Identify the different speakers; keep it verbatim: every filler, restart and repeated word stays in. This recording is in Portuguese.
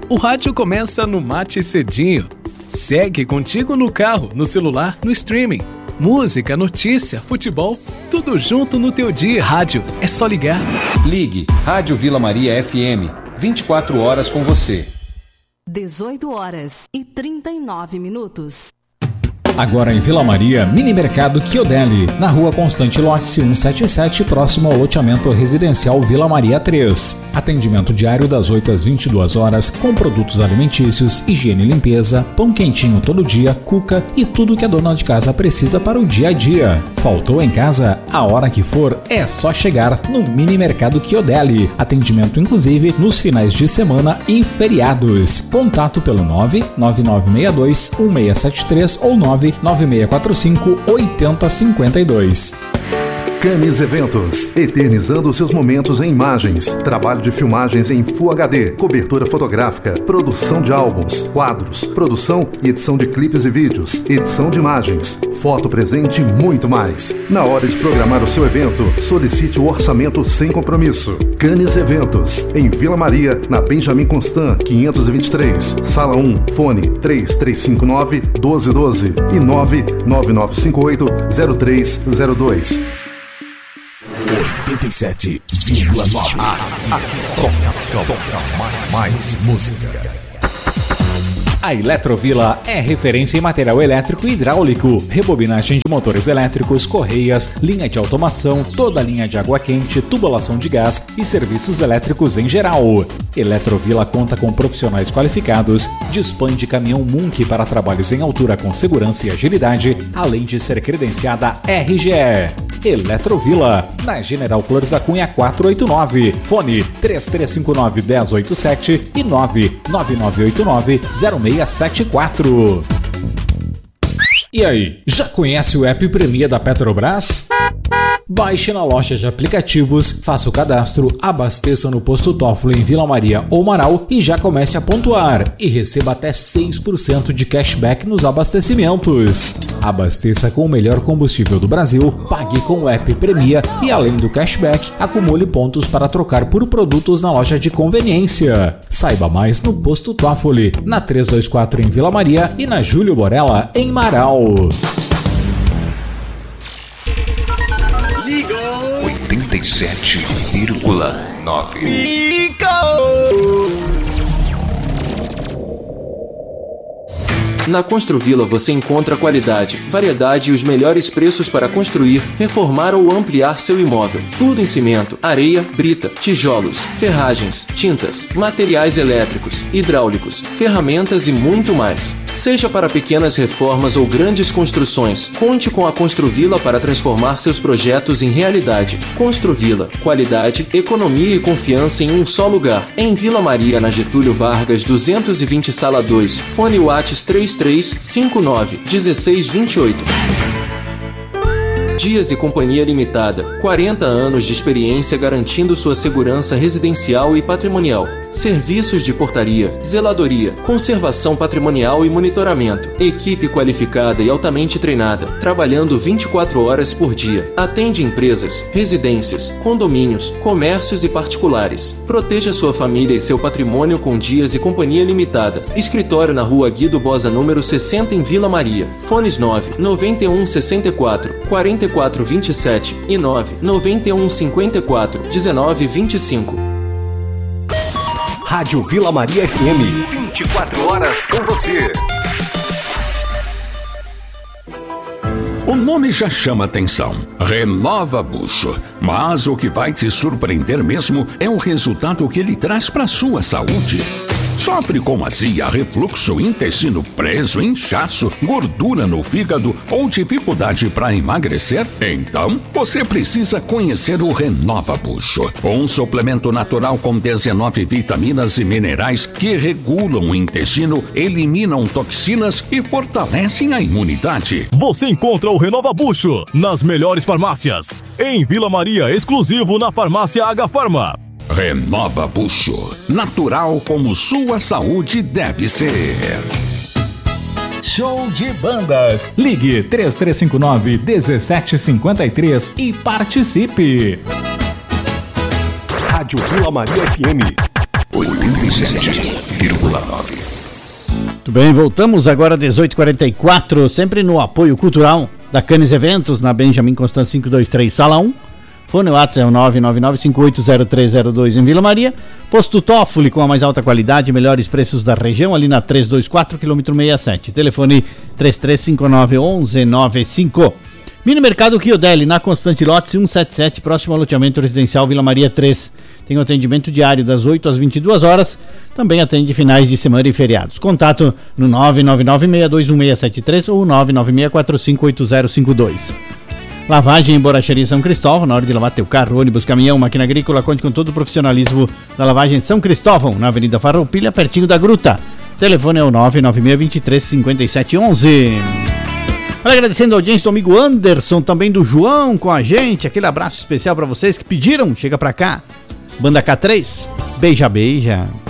Speaker 1: O rádio começa no Mate Cedinho. Segue contigo no carro, no celular, no streaming. Música, notícia, futebol, tudo junto no teu dia. Rádio, é só ligar.
Speaker 2: Ligue, Rádio Vila Maria F M, vinte e quatro horas com você.
Speaker 3: dezoito horas e trinta e nove minutos.
Speaker 4: Agora em Vila Maria, Mini Mercado Chiodelli, na rua Constante Lotz cento e setenta e sete, próximo ao loteamento residencial Vila Maria três. Atendimento diário das oito às vinte e duas horas, com produtos alimentícios, higiene e limpeza, pão quentinho todo dia, cuca e tudo que a dona de casa precisa para o dia a dia. Faltou em casa? A hora que for, é só chegar no Mini Mercado Chiodelli. Atendimento inclusive nos finais de semana e feriados. Contato pelo nove nove nove seis dois um seis sete três ou nove nove seis quatro cinco oito zero cinco dois.
Speaker 5: Camis Eventos, eternizando seus momentos em imagens, trabalho de filmagens em Full H D, cobertura fotográfica, produção de álbuns, quadros, produção e edição de clipes e vídeos, edição de imagens, foto presente e muito mais. Na hora de programar o seu evento, solicite o orçamento sem compromisso. Camis Eventos, em Vila Maria, na Benjamin Constant, quinhentos e vinte e três, Sala um, fone três três cinco nove, um dois um dois e nove nove nove cinco oito, zero três zero dois.
Speaker 6: oitenta e sete vírgula nove. Aqui toca, toca mais, mais música.
Speaker 4: A Eletrovila é referência em material elétrico e hidráulico, rebobinagem de motores elétricos, correias, linha de automação, toda a linha de água quente, tubulação de gás e serviços elétricos em geral. Eletrovila conta com profissionais qualificados, dispõe de caminhão Munk para trabalhos em altura com segurança e agilidade, além de ser credenciada R G E. Eletrovila, na General Flores da Cunha quatrocentos e oitenta e nove, fone três três cinco nove, um zero oito sete e nove nove nove oito nove, zero seis sete quatro. E aí, já conhece o app Premia da Petrobras? Baixe na loja de aplicativos, faça o cadastro, abasteça no posto Toffolo em Vila Maria ou Marau e já comece a pontuar e receba até seis por cento de cashback nos abastecimentos. Abasteça com o melhor combustível do Brasil, pague com o app Premia e além do cashback, acumule pontos para trocar por produtos na loja de conveniência. Saiba mais no posto Toffolo, na trezentos e vinte e quatro em Vila Maria e na Júlio Borella em Marau.
Speaker 6: oitenta e sete vírgula nove.
Speaker 7: Na Construvila você encontra qualidade, variedade e os melhores preços para construir, reformar ou ampliar seu imóvel. Tudo em cimento, areia, brita, tijolos, ferragens, tintas, materiais elétricos, hidráulicos, ferramentas e muito mais. Seja para pequenas reformas ou grandes construções, conte com a Construvila para transformar seus projetos em realidade. Construvila, qualidade, economia e confiança em um só lugar. Em Vila Maria, na Getúlio Vargas duzentos e vinte, sala dois, fone WhatsApp três três cinco nove um seis dois oito. Dias e Companhia Limitada, quarenta anos de experiência garantindo sua segurança residencial e patrimonial. Serviços de portaria, zeladoria, conservação patrimonial e monitoramento. Equipe qualificada e altamente treinada, trabalhando vinte e quatro horas por dia. Atende empresas, residências, condomínios, comércios e particulares. Proteja sua família e seu patrimônio com Dias e Companhia Limitada. Escritório na Rua Guido Bosa, número sessenta, em Vila Maria. Fones nove nove um seis quatro, quatro quatro dois sete e nove nove um cinco quatro, um nove dois cinco.
Speaker 6: Rádio Vila Maria F M, vinte e quatro horas com você. O nome já chama atenção, Renova Bucho, mas o que vai te surpreender mesmo é o resultado que ele traz para sua saúde. Sofre com azia, refluxo, intestino preso, inchaço, gordura no fígado ou dificuldade para emagrecer? Então, você precisa conhecer o Renova Bucho, um suplemento natural com dezenove vitaminas e minerais que regulam o intestino, eliminam toxinas e fortalecem a imunidade.
Speaker 8: Você encontra o Renova Bucho nas melhores farmácias. Em Vila Maria, exclusivo na farmácia H Farma.
Speaker 6: Renova Bucho, natural como sua saúde deve ser.
Speaker 4: Show de bandas. Ligue três três cinco nove, um sete cinco três e participe.
Speaker 6: Rádio Vila Maria F M, oitenta e sete vírgula nove.
Speaker 9: Muito bem, voltamos agora às dezoito e quarenta e quatro, sempre no apoio cultural da Canes Eventos, na Benjamin Constant quinhentos e vinte e três, sala um. Fone WhatsApp é o nove nove nove cinco oito zero três zero dois em Vila Maria. Posto Toffoli com a mais alta qualidade, melhores preços da região, ali na trezentos e vinte e quatro, quilômetro sessenta e sete. Telefone três três cinco nove um um nove cinco. Mini Mercado Chiodelli, na Constante Lotes cento e setenta e sete, próximo ao loteamento residencial Vila Maria três. Tem um atendimento diário das oito às vinte e duas horas. Também atende finais de semana e feriados. Contato no nove nove nove seis dois um seis sete três ou nove nove seis quatro cinco oito zero cinco dois. Lavagem em Borracharia São Cristóvão, na hora de lavar teu carro, ônibus, caminhão, máquina agrícola, conte com todo o profissionalismo da Lavagem São Cristóvão, na Avenida Farroupilha, pertinho da Gruta. Telefone é o nove nove seis dois três cinco sete um um. Olha, agradecendo a audiência do amigo Anderson, também do João com a gente, aquele abraço especial para vocês que pediram, chega pra cá. Banda K três, beija, beija.